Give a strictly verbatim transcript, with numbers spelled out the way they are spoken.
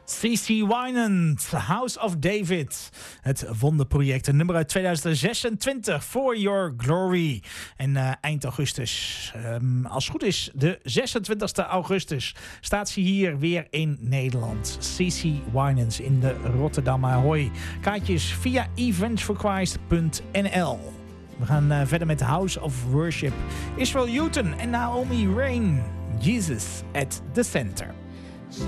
C C Winans, House of David. Het wonderproject, een nummer uit tweeduizend zesentwintig, For Your Glory. En uh, eind augustus, um, als het goed is, de zesentwintigste augustus, staat ze hier weer in Nederland. C C Winans in de Rotterdam Ahoy. Kaartjes via events for christ punt n l. We gaan uh, verder met House of Worship. Israel Houghton en Naomi Rain. Jesus at the Center.